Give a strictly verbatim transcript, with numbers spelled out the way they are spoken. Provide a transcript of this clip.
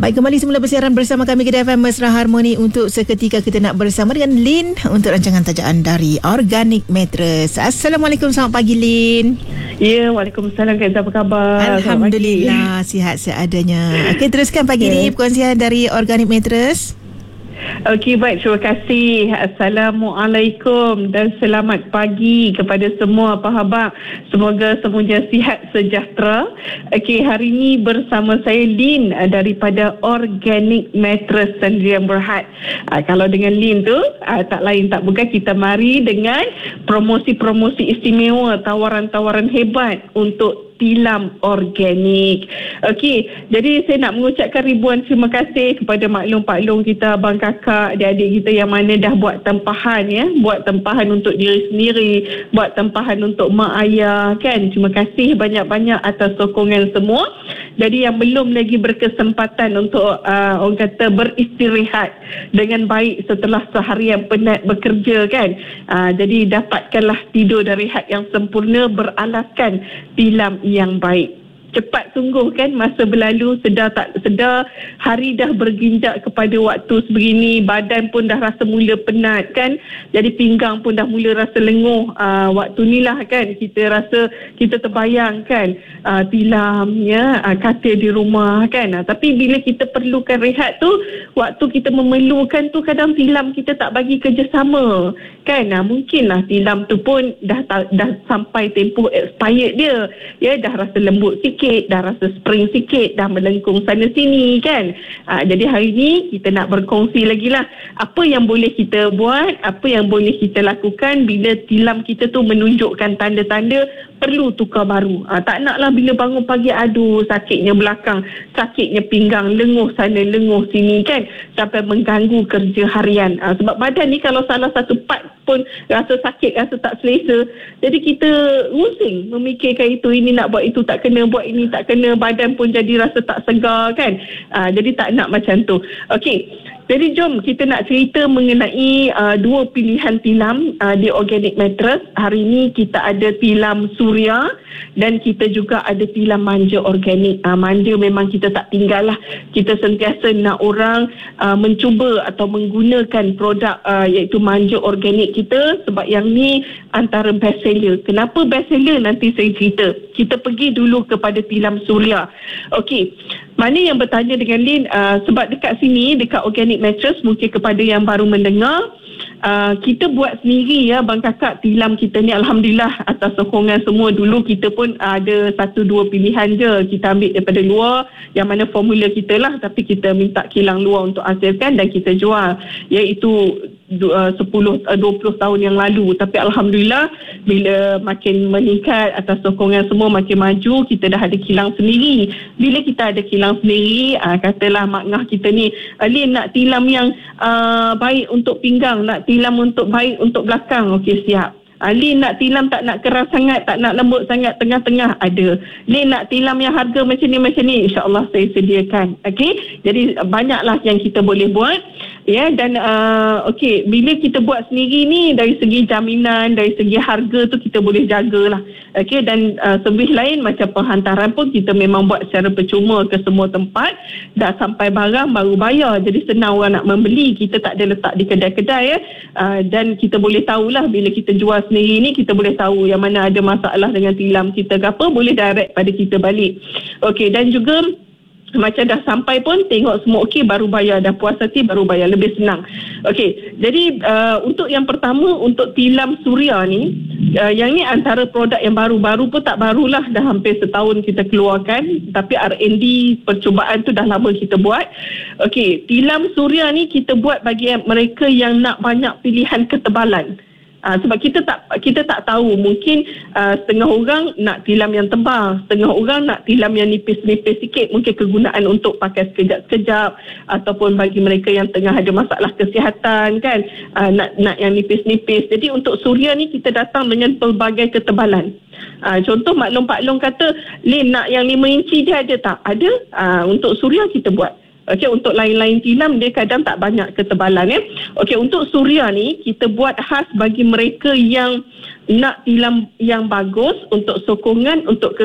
Baik, kembali semula bersiaran bersama kami Kedah F M Mesra Harmoni. Untuk seketika kita nak bersama dengan Lin untuk rancangan tajaan dari Organic Mattress. Assalamualaikum, selamat pagi Lin. Ya, Waalaikumsalam. Kak, apa khabar? Alhamdulillah, sihat seadanya. Okey, teruskan pagi yeah. ni perkongsian dari Organic Mattress. Okey, baik. Terima kasih. Assalamualaikum dan selamat pagi kepada semua pahabak. Semoga semuanya sihat sejahtera. Okey, hari ini bersama saya Lin daripada Organic Mattress Sdn Bhd. Uh, kalau dengan Lin tu uh, tak lain tak bukan, kita mari dengan promosi-promosi istimewa, tawaran-tawaran hebat untuk tilam organik. Okey, jadi saya nak mengucapkan ribuan terima kasih kepada maklum paklum kita, abang kakak, adik-adik kita yang mana dah buat tempahan ya, buat tempahan untuk diri sendiri, buat tempahan untuk mak ayah kan. Terima kasih banyak-banyak atas sokongan semua. Jadi yang belum lagi berkesempatan untuk uh, orang kata beristirahat dengan baik setelah seharian penat bekerja kan, uh, jadi dapatkanlah tidur dan rehat yang sempurna beralaskan tilam yang baik. Cepat sungguh kan masa berlalu, sedar tak sedar hari dah berginjak kepada waktu sebegini, badan pun dah rasa mula penat kan, jadi pinggang pun dah mula rasa lenguh. Aa, waktu ni lah kan kita rasa, kita terbayang kan aa, tilam ya, aa, katil di rumah kan. Aa, tapi bila kita perlukan rehat tu, waktu kita memerlukan tu, kadang tilam kita tak bagi kerjasama kan. Aa, mungkinlah tilam tu pun dah dah sampai tempoh expired dia ya, dah rasa lembut sikit, dah rasa spring sikit, dah melengkung sana sini kan. Ha, jadi hari ni kita nak berkongsi lagi lah apa yang boleh kita buat, apa yang boleh kita lakukan bila tilam kita tu menunjukkan tanda-tanda perlu tukar baru. Ha, tak naklah bila bangun pagi, aduh sakitnya belakang, sakitnya pinggang, lenguh sana lenguh sini kan, sampai mengganggu kerja harian. Ha, sebab badan ni kalau salah satu part pun rasa sakit, rasa tak selesa, jadi kita pusing memikirkan itu, ini nak buat itu tak kena, buat ini tak kena, badan pun jadi rasa tak segar kan. Aa, jadi tak nak macam tu. Okey, jadi jom kita nak cerita mengenai uh, dua pilihan tilam uh, di Organic Mattress. Hari ini kita ada tilam Suria dan kita juga ada tilam manja organik. Uh, manja memang kita tak tinggal lah. Kita sentiasa nak orang uh, mencuba atau menggunakan produk uh, iaitu manja organik kita, sebab yang ni antara best seller. Kenapa best seller? Nanti saya cerita. Kita pergi dulu kepada tilam Suria. Okey, mana yang bertanya dengan Lin, uh, sebab dekat sini, dekat Organic Mattress, mungkin kepada yang baru mendengar, uh, kita buat sendiri ya bang kakak tilam kita ni. Alhamdulillah atas sokongan semua. Dulu kita pun ada satu dua pilihan je, kita ambil daripada luar yang mana formula kita lah, tapi kita minta kilang luar untuk hasilkan dan kita jual, iaitu sepuluh dua puluh tahun yang lalu. Tapi Alhamdulillah bila makin meningkat atas sokongan semua, makin maju, kita dah ada kilang sendiri. Bila kita ada kilang sendiri, aa, katalah mak ngah kita ni, Lin nak tilam yang aa, baik untuk pinggang, nak tilam untuk baik untuk belakang, okey siap. Lin nak tilam tak nak keras sangat, tak nak lembut sangat, tengah-tengah ada. Lin nak tilam yang harga macam ni macam ni, insya-Allah saya sediakan. Okey, jadi banyaklah yang kita boleh buat ya. Dan uh, okey, bila kita buat sendiri ni, dari segi jaminan, dari segi harga tu kita boleh jagalah. Okey, dan uh, servis lain macam penghantaran pun kita memang buat secara percuma ke semua tempat. Dah sampai barang baru bayar, jadi senang orang nak membeli. Kita tak ada letak di kedai-kedai ya. Uh, dan kita boleh tahulah bila kita jual sendiri ni, kita boleh tahu yang mana ada masalah dengan tilam kita ke apa, boleh direct pada kita balik. Okey, dan juga macam dah sampai pun tengok semua okey, baru bayar, dah puas hati baru bayar, lebih senang. Okey, jadi uh, untuk yang pertama, untuk tilam Suria ni, uh, yang ni antara produk yang baru-baru pun tak barulah, dah hampir setahun kita keluarkan, tapi R and D percubaan tu dah lama kita buat. Okey, tilam Suria ni kita buat bagi mereka yang nak banyak pilihan ketebalan. Uh, sebab kita tak kita tak tahu, mungkin uh, setengah orang nak tilam yang tebal, setengah orang nak tilam yang nipis-nipis sikit, mungkin kegunaan untuk pakai sekejap-sekejap, ataupun bagi mereka yang tengah ada masalah kesihatan kan, uh, nak nak yang nipis-nipis. Jadi untuk Suria ni kita datang dengan pelbagai ketebalan. Uh, contoh maklum paklum kata, Lin nak yang lima inci dia ada tak? Ada. Uh, untuk Suria kita buat. Okey, untuk lain-lain tilam dia kadang tak banyak ketebalan ya. Okey, untuk Suria ni kita buat khas bagi mereka yang nak tilam yang bagus, untuk sokongan, untuk